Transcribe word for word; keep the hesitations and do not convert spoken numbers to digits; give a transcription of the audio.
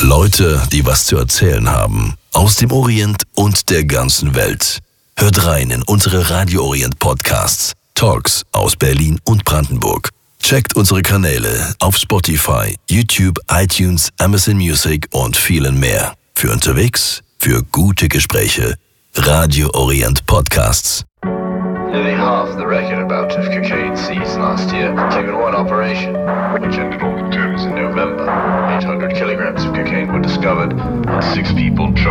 Leute, die was zu erzählen haben. Aus dem Orient und der ganzen Welt. Hört rein in unsere Radio Orient Podcasts. Talks aus Berlin und Brandenburg. Checkt unsere Kanäle auf Spotify, YouTube, iTunes, Amazon Music und vielen mehr. Für unterwegs, für gute Gespräche. Radio Orient Podcasts. Nearly half the record amount of cocaine seized last year came in one operation, which ended all the terms in November. eight hundred kilograms of cocaine were discovered and six people tried.